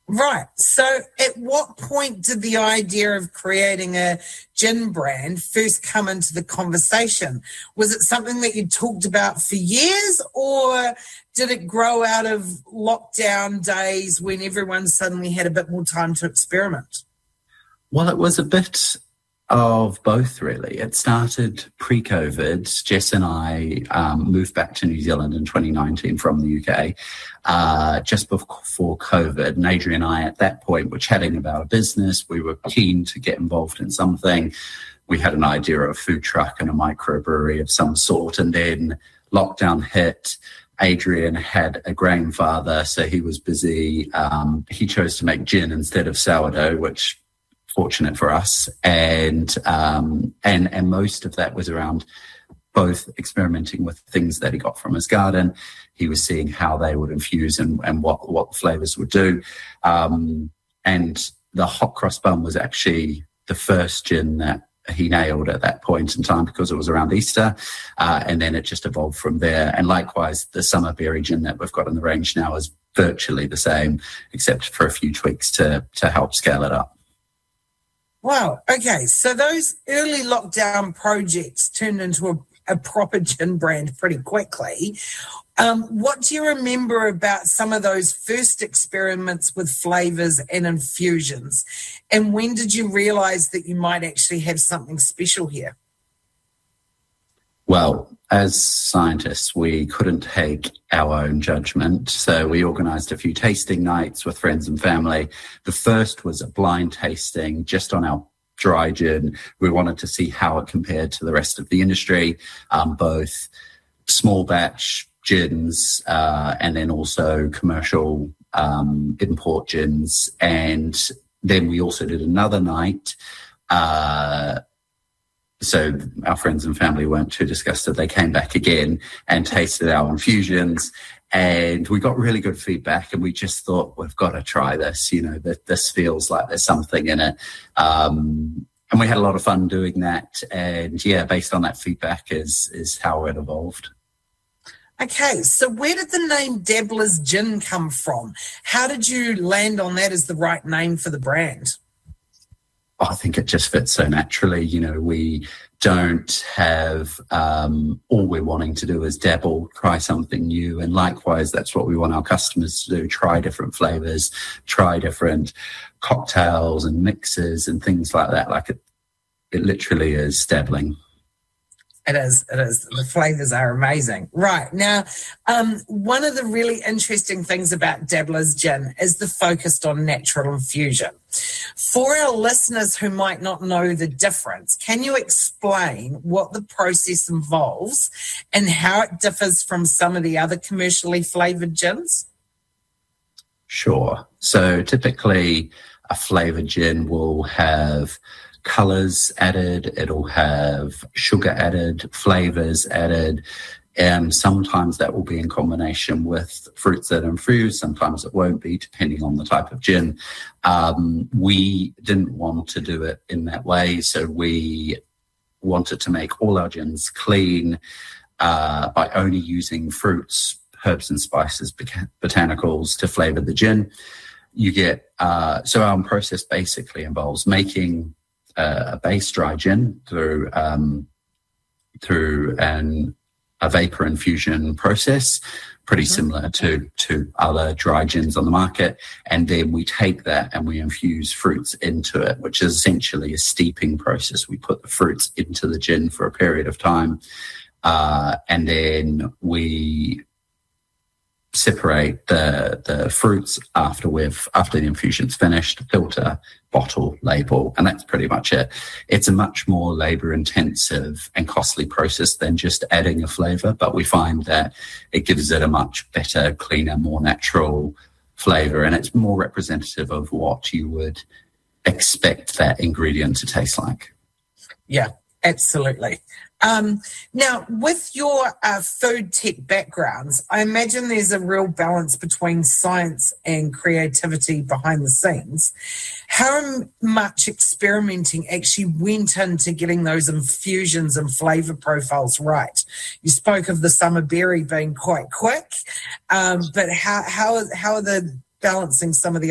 Right. So at what point did the idea of creating a gin brand first come into the conversation? Was it something that you talked about for years, or did it grow out of lockdown days when everyone suddenly had a bit more time to experiment? Well, it was a bit of both, really. It started pre-COVID. Jess and I moved back to New Zealand in 2019 from the UK just before COVID. And Adrian and I, at that point, were chatting about a business. We were keen to get involved in something. We had an idea of a food truck and a microbrewery of some sort. And then lockdown hit. Adrian had a grandfather, so he was busy. He chose to make gin instead of sourdough, which fortunate for us, and most of that was around both experimenting with things that he got from his garden. He was seeing how they would infuse and what flavors would do. And the hot cross bun was actually the first gin that he nailed at that point in time because it was around Easter. And then it just evolved from there. And likewise, the summer berry gin that we've got in the range now is virtually the same, except for a few tweaks to help scale it up. Wow. Okay. So those early lockdown projects turned into a proper gin brand pretty quickly. What do you remember about some of those first experiments with flavours and infusions? And when did you realise that you might actually have something special here? Well, as scientists, we couldn't take our own judgment. So we organised a few tasting nights with friends and family. The first was a blind tasting just on our dry gin. We wanted to see how it compared to the rest of the industry, both small batch gins and then also commercial import gins. And then we also did another night. So our friends and family weren't too disgusted. They came back again and tasted our infusions, and we got really good feedback, and we just thought, we've got to try this, that this feels like there's something in it. And we had a lot of fun doing that. And yeah, based on that feedback is how it evolved. Okay, so where did the name Dabbler's Gin come from? How did you land on that as the right name for the brand? I think it just fits so naturally. We don't have, all we're wanting to do is dabble, try something new. And likewise, that's what we want our customers to do, try different flavors, try different cocktails and mixes and things like that. Like it literally is dabbling. It is. The flavours are amazing. Right. Now, one of the really interesting things about Dabbler's Gin is the focus on natural infusion. For our listeners who might not know the difference, can you explain what the process involves and how it differs from some of the other commercially flavoured gins? Sure. So typically a flavoured gin will have colours added, it'll have sugar added, flavours added, and sometimes that will be in combination with fruits that infuse, sometimes it won't be, depending on the type of gin. We didn't want to do it in that way, so we wanted to make all our gins clean by only using fruits, herbs and spices, botanicals to flavour the gin. You get, so our process basically involves making a base dry gin through a vapor infusion process, pretty similar to other dry gins on the market. And then we take that and we infuse fruits into it, which is essentially a steeping process. We put the fruits into the gin for a period of time, and then we separate the fruits after the infusion's finished, filter, bottle, label, and that's pretty much it. It's a much more labor intensive and costly process than just adding a flavor, but we find that it gives it a much better, cleaner, more natural flavor, and it's more representative of what you would expect that ingredient to taste like. Yeah, absolutely. Now, with your food tech backgrounds, I imagine there's a real balance between science and creativity behind the scenes. How much experimenting actually went into getting those infusions and flavour profiles right? You spoke of the summer berry being quite quick, but how are they balancing some of the